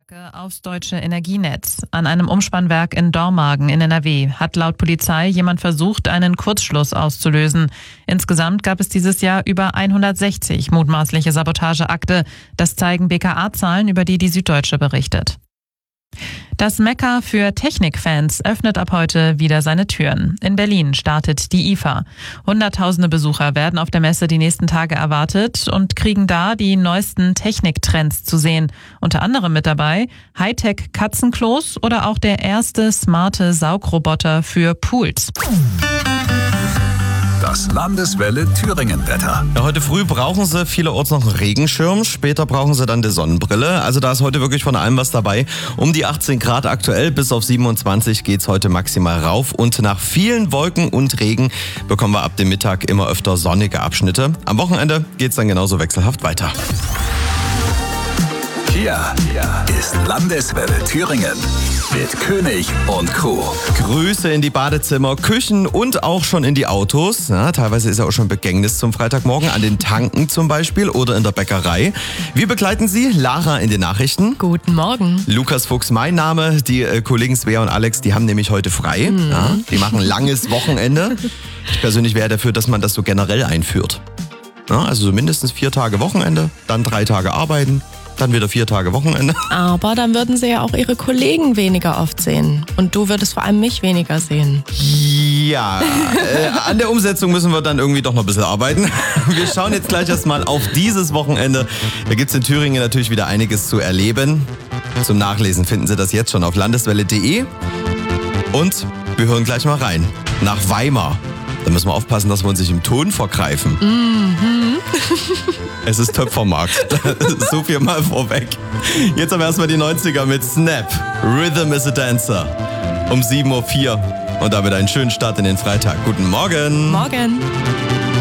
Attacke aufs deutsche Energienetz. An einem Umspannwerk in Dormagen in NRW hat laut Polizei jemand versucht, einen Kurzschluss auszulösen. Insgesamt gab es dieses Jahr über 160 mutmaßliche Sabotageakte. Das zeigen BKA-Zahlen, über die Süddeutsche berichtet. Das Mekka für Technikfans öffnet ab heute wieder seine Türen. In Berlin startet die IFA. Hunderttausende Besucher werden auf der Messe die nächsten Tage erwartet und kriegen da die neuesten Techniktrends zu sehen. Unter anderem mit dabei Hightech-Katzenklos oder auch der erste smarte Saugroboter für Pools. Das Landeswelle Thüringen-Wetter. Ja, heute früh brauchen Sie vielerorts noch einen Regenschirm, später brauchen Sie dann die Sonnenbrille. Also da ist heute wirklich von allem was dabei. Um die 18 Grad aktuell, bis auf 27 geht's heute maximal rauf. Und nach vielen Wolken und Regen bekommen wir ab dem Mittag immer öfter sonnige Abschnitte. Am Wochenende geht's dann genauso wechselhaft weiter. Hier ist Landeswelle Thüringen mit König und Crew. Grüße in die Badezimmer, Küchen und auch schon in die Autos. Ja, teilweise ist ja auch schon Begängnis zum Freitagmorgen, an den Tanken zum Beispiel oder in der Bäckerei. Wir begleiten Sie, Lara in den Nachrichten. Guten Morgen. Lukas Fuchs, mein Name. Die Kollegen Svea und Alex, die haben nämlich heute frei. Ja, die machen ein langes Wochenende. Ich persönlich wäre dafür, dass man das so generell einführt. Ja, also so mindestens 4 Tage Wochenende, dann 3 Tage arbeiten. Dann wieder 4 Tage Wochenende. Aber dann würden sie ja auch ihre Kollegen weniger oft sehen. Und du würdest vor allem mich weniger sehen. Ja, an der Umsetzung müssen wir dann irgendwie doch noch ein bisschen arbeiten. Wir schauen jetzt gleich erstmal auf dieses Wochenende. Da gibt es in Thüringen natürlich wieder einiges zu erleben. Zum Nachlesen finden Sie das jetzt schon auf landeswelle.de. Und wir hören gleich mal rein. Nach Weimar. Da müssen wir aufpassen, dass wir uns nicht im Ton vergreifen. Es ist Töpfermarkt. So viel mal vorweg. Jetzt aber erstmal die 90er mit Snap. Rhythm is a Dancer. Um 7:04 Uhr. Und damit einen schönen Start in den Freitag. Guten Morgen. Morgen.